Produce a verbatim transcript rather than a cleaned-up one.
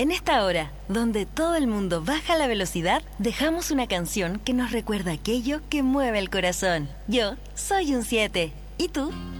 En esta hora, donde todo el mundo baja la velocidad, dejamos una canción que nos recuerda aquello que mueve el corazón. Yo soy un siete. ¿Y tú?